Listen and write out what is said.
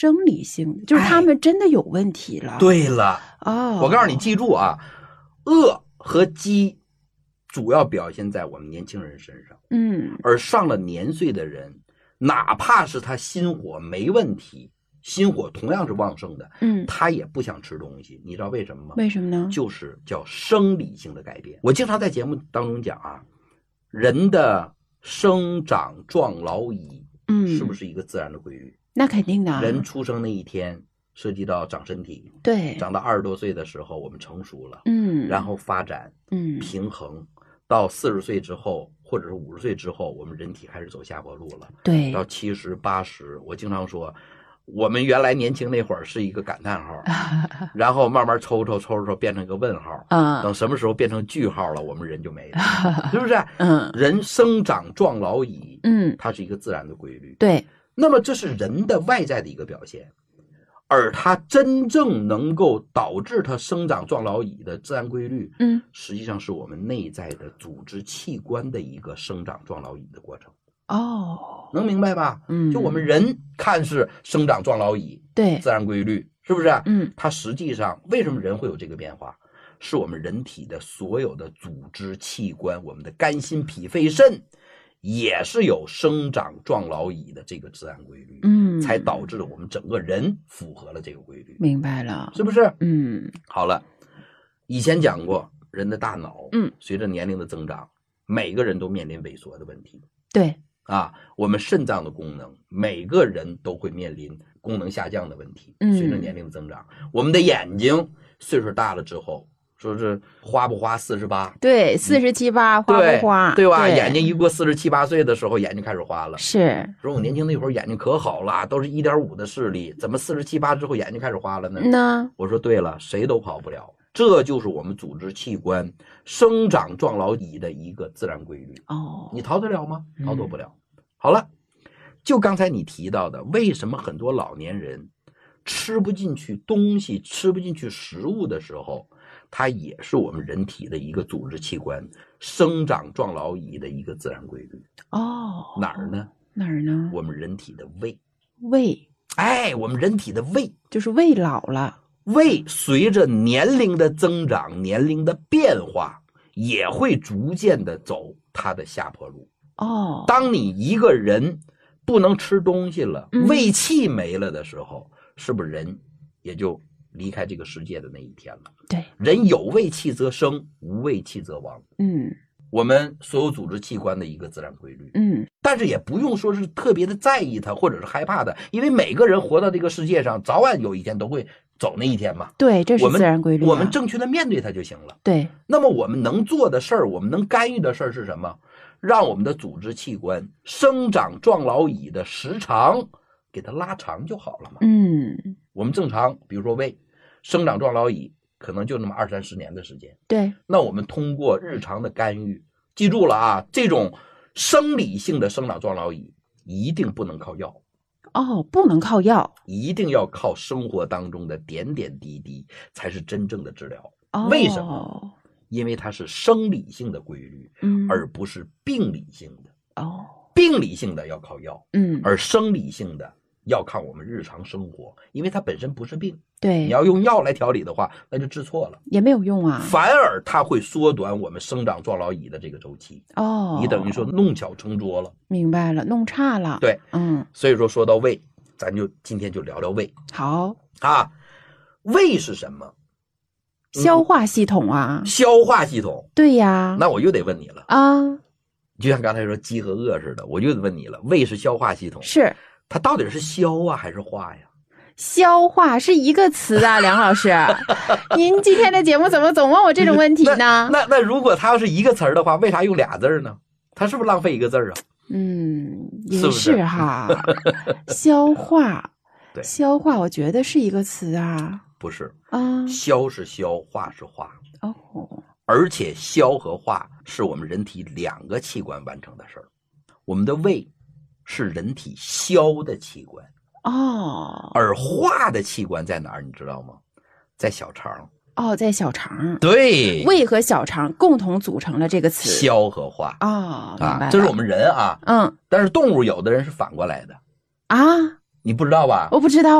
生理性的，就是他们真的有问题了。 对了， 哦， 我告诉你，记住啊，饿和饥主要表现在我们年轻人身上。而上了年岁的人，哪怕是他心火没问题，心火同样是旺盛的，他也不想吃东西。你知道为什么吗？ 为什么呢？ 就是叫生理性的改变。我经常在节目当中讲啊，人的生长壮老已，是不是一个自然的规律？ 那肯定的。 人出生那一天涉及到长身体， 对， 长到20多岁的时候我们成熟了，然后发展，平衡，到40岁之后或者是50岁之后，我们人体开始走下坡路了。 对， 到70、80，我经常说，我们原来年轻那会儿是一个感叹号，然后慢慢抽变成一个问号，等什么时候变成句号了，我们人就没了，是不是？人生长壮老已，它是一个自然的规律。 对， 那么这是人的外在的一个表现。而它真正能够导致它生长壮老已的自然规律，实际上是我们内在的组织器官的一个生长壮老已的过程。能明白吧？就我们人看是生长壮老已，对，自然规律，是不是？它实际上为什么人会有这个变化？是我们人体的所有的组织器官，我们的肝心脾肺肾也是有生长壮老已的这个自然规律，才导致了我们整个人符合了这个规律。明白了，是不是？好了，以前讲过，人的大脑，随着年龄的增长，每个人都面临萎缩的问题。对啊，我们肾脏的功能，每个人都会面临功能下降的问题。随着年龄的增长，我们的眼睛岁数大了之后。说是花不花48？对，47、8花不花？对吧？眼睛一过47、8岁的时候，眼睛开始花了。是。说我年轻那会儿眼睛可好了，都是1.5的视力，怎么47、8之后眼睛开始花了呢？我说对了，谁都跑不了，这就是我们组织器官生长壮老已的一个自然规律。你逃得了吗？逃脱不了。好了，就刚才你提到的，为什么很多老年人吃不进去东西，吃不进去食物的时候，它也是我们人体的一个组织器官生长壮老已的一个自然规律。哪儿呢？哪儿呢？我们人体的胃。我们人体的胃就是胃老了。胃随着年龄的增长，年龄的变化，也会逐渐的走它的下坡路。当你一个人不能吃东西了，胃气没了的时候，是不是人也就离开这个世界的那一天了？对，人有胃气则生，无胃气则亡。我们所有组织器官的一个自然规律。但是也不用说是特别的在意它，或者是害怕它，因为每个人活到这个世界上，早晚有一天都会走那一天嘛。对，这是自然规律。我们正确的面对它就行了。对。那么我们能做的事儿，我们能干预的事儿是什么？让我们的组织器官生长壮老已的时长给它拉长就好了嘛。我们正常，比如说胃生长壮老已可能就那么20、30年的时间。对。那我们通过日常的干预，记住了啊，这种生理性的生长壮老已一定不能靠药。不能靠药，一定要靠生活当中的点点滴滴才是真正的治疗。为什么？因为它是生理性的规律，而不是病理性的。病理性的要靠药，而生理性的要看我们日常生活，因为它本身不是病。对，你要用药来调理的话，那就治错了，也没有用啊。反而它会缩短我们生长壮老已的这个周期。你等于说弄巧成拙了。明白了，弄差了。对，所以说到胃，咱就今天就聊聊胃。好啊，胃是什么？消化系统啊。消化系统。对呀。那我又得问你了啊，就像刚才说饥和饿似的，我就得问你了，胃是消化系统，是它到底是消啊还是化呀？消化是一个词啊，梁老师，您今天的节目怎么总问我这种问题呢？那如果它要是一个词儿的话，为啥用俩字呢？它是不是浪费一个字啊？也是哈。消化，对，消化，我觉得是一个词啊。不是啊，消是消，化是化。而且消和化是我们人体2个器官完成的事儿。我们的胃是人体消的器官。而化的器官在哪儿？你知道吗？在小肠。在小肠。对，胃和小肠共同组成了这个词，消和化。明白了。这是我们人啊。但是动物有的人是反过来的啊，你不知道吧？我不知道。